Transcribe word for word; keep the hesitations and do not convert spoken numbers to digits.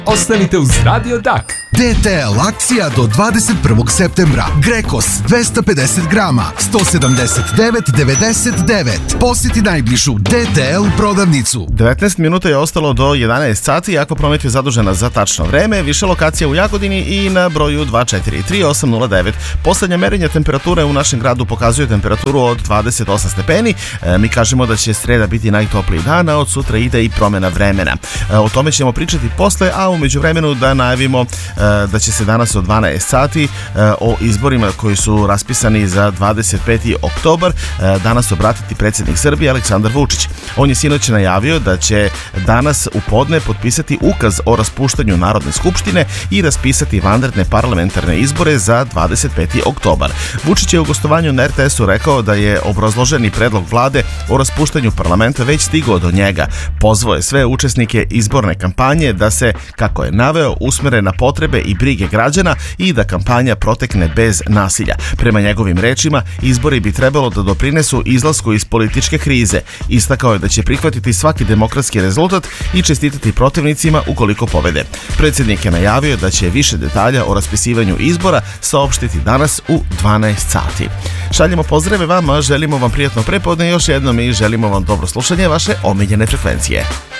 Ostanite uz Radio Dak. D T L akcija do dvadeset prvog septembra. Grekos dvesta pedeset grama, sto sedamdeset devet devedeset devet. Posjeti najbližu D T L prodavnicu. devetnaest minuta je ostalo do jedanaest sati. Ako Promet je zadužena za tačno vreme, više lokacija u Jagodini i na broju dva četiri tri osam nula devet. Poslednja merenja temperature u našem gradu pokazuje temperaturu od dvadeset osam stepeni. E, mi kažemo da će sreda biti najtopliji dan, a od sutra ide i promena vremena. E, o tome ćemo pričati posle, a u međuvremenu da najavimo da će se danas od dvanaest sati o izborima koji su raspisani za dvadeset peti oktobar danas obratiti predsjednik Srbije Aleksandar Vučić. On je sinoć najavio da će danas u podne potpisati ukaz o raspuštanju Narodne skupštine i raspisati vanredne parlamentarne izbore za dvadeset peti oktobar. Vučić je u gostovanju na R T S-u rekao da je obrazloženi predlog vlade o raspuštanju parlamenta već stigao do njega. Pozvao je sve učesnike izborne kampanje da se, kako je naveo, usmere na potrebe i brige građana i da kampanja protekne bez nasilja. Prema njegovim rečima, izbori bi trebalo da doprinesu izlasku iz političke krize. Istakao je da će prihvatiti svaki demokratski rezultat i čestitati protivnicima ukoliko pobede. Predsjednik je najavio da će više detalja o raspisivanju izbora saopštiti danas u dvanaest sati. Šaljemo pozdrave vama, želimo vam prijatno prepodne još jednom i želimo vam dobro slušanje vaše omiljene frekvencije.